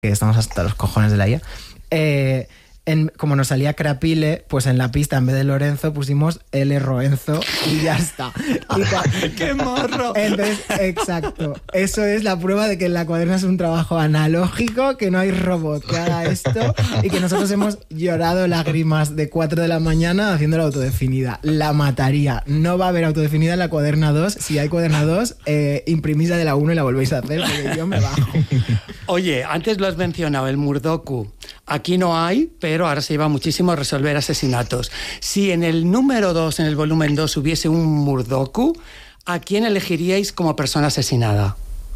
que estamos hasta los cojones de la IA. Como nos salía Crapile, pues en la pista en vez de Lorenzo pusimos L. Roenzo y ya está. ¡Qué morro! Entonces, exacto. Eso es la prueba de que la cuaderna es un trabajo analógico, que no hay robot que haga esto y que nosotros hemos llorado lágrimas de 4 de la mañana haciendo la autodefinida. La mataría. No va a haber autodefinida en la cuaderna 2. Si hay cuaderna 2, imprimís la de la 1 y la volvéis a hacer, porque yo me bajo. Oye, antes lo has mencionado, el Murdoku. Aquí no hay, pero ahora se lleva muchísimo a resolver asesinatos. Si en el número 2, en el volumen 2, hubiese un Murdoku, ¿a quién elegiríais como persona asesinada?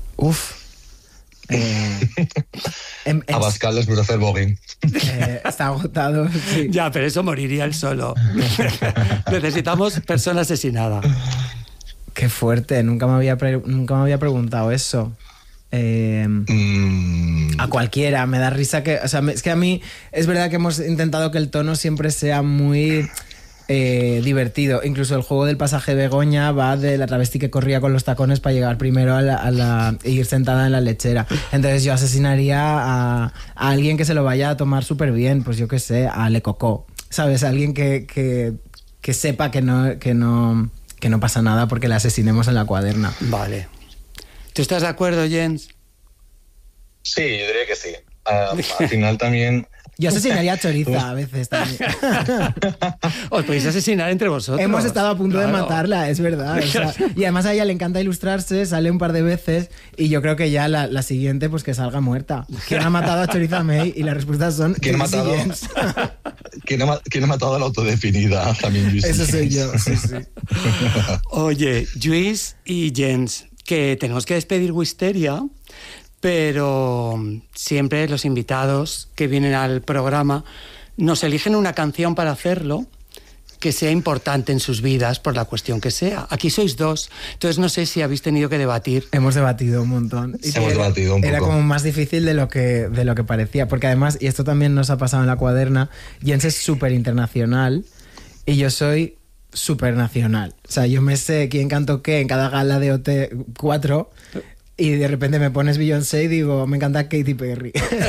A Pascal Desbrocer-Bogin. Está agotado. Sí. Ya, pero eso moriría él solo. Necesitamos persona asesinada. Qué fuerte, nunca me había preguntado eso. A cualquiera, me da risa que... O sea, es que a mí es verdad que hemos intentado que el tono siempre sea muy divertido. Incluso el juego del pasaje Begoña va de la travesti que corría con los tacones para llegar primero a ir sentada en la lechera. Entonces yo asesinaría a alguien que se lo vaya a tomar súper bien, pues yo qué sé, a Le Coco, ¿sabes? Alguien que sepa que no pasa nada porque le asesinemos en la cuaderna. Vale. ¿Tú estás de acuerdo, Jens? Sí, yo diría que sí. Al final también... Yo asesinaría a Choriza a veces también. Os podéis asesinar entre vosotros. Hemos estado a punto de matarla, es verdad. O sea, y además a ella le encanta ilustrarse, sale un par de veces y yo creo que ya la siguiente pues que salga muerta. ¿Quién ha matado a Choriza May? Y las respuestas son... ¿Quién ha matado? ¿Quién ha matado a la autodefinida? También eso soy yo, sí. Oye, Lluís y Jens, que tenemos que despedir Wisteria, pero siempre los invitados que vienen al programa nos eligen una canción para hacerlo que sea importante en sus vidas por la cuestión que sea. Aquí sois dos, entonces no sé si habéis tenido que debatir. Hemos debatido un montón. Hemos debatido un poco. Era como más difícil de lo que parecía, porque además, y esto también nos ha pasado en la cuaderna, Jens es súper internacional y yo soy súper nacional. O sea, yo me sé quién cantó qué en cada gala de OT4 y de repente me pones Beyoncé y digo, me encanta Katy Perry.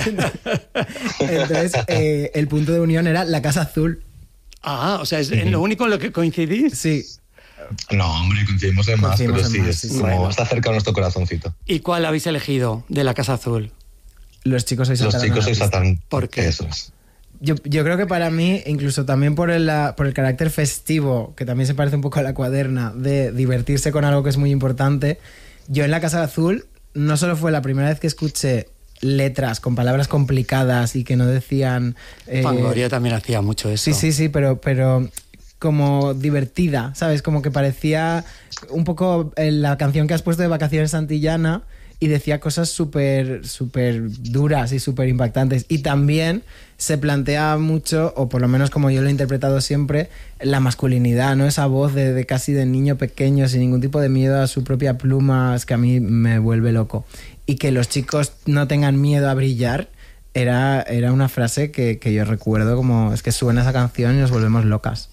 Entonces, el punto de unión era la Casa Azul. Ah, o sea, ¿es lo único en lo que coincidís? Sí. No, hombre, coincidimos en más, pero sí, es como bueno. Está cerca de nuestro corazoncito. ¿Y cuál habéis elegido de la Casa Azul? Los chicos sois Satán. Los chicos sois Satán. ¿Por qué? Eso es. Yo creo que para mí, incluso también por el carácter festivo, que también se parece un poco a la cuaderna, de divertirse con algo que es muy importante, yo en la Casa Azul no solo fue la primera vez que escuché letras con palabras complicadas y que no decían... Fangoria también hacía mucho eso. Sí, pero como divertida, ¿sabes? Como que parecía un poco la canción que has puesto de Vacaciones Santillana y decía cosas súper duras y súper impactantes. Y también se plantea mucho, o por lo menos como yo lo he interpretado siempre, la masculinidad, ¿no? Esa voz de casi de niño pequeño, sin ningún tipo de miedo a su propia pluma, es que a mí me vuelve loco. Y que los chicos no tengan miedo a brillar, era una frase que yo recuerdo como, es que suena esa canción y nos volvemos locas.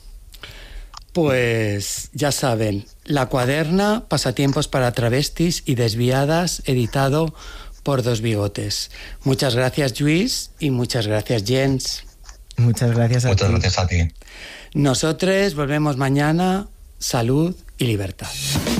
Pues ya saben, La Cuaderna, Pasatiempos para Travestis y Desviadas, editado por Dos Bigotes. Muchas gracias, Lluís, y muchas gracias, Jens. Muchas gracias a ti. Muchas gracias a ti. Nosotros volvemos mañana. Salud y libertad.